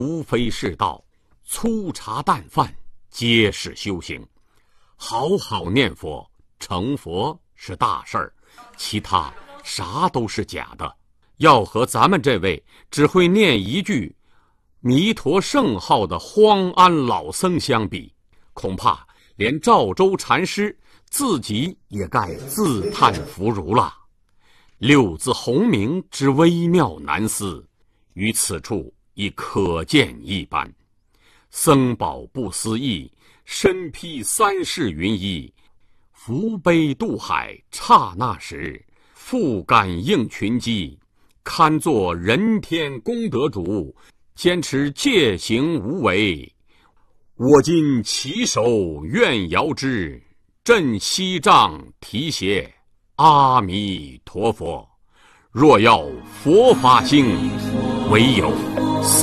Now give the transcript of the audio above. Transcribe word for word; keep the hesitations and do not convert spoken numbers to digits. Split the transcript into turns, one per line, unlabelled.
无非是道，粗茶淡饭皆是修行。好好念佛，成佛是大事儿，其他啥都是假的。要和咱们这位只会念一句弥陀圣号的荒安老僧相比，恐怕连赵州禅师自己也该自叹弗如了。六字洪名之微妙难思，于此处已可见一斑。僧宝不思议，身披三世云衣，扶悲渡海，刹那时，复感应群机，堪作人天功德主，坚持戒行无为。我今起手愿遥之，振西杖提携阿弥陀佛。若要佛法兴，唯有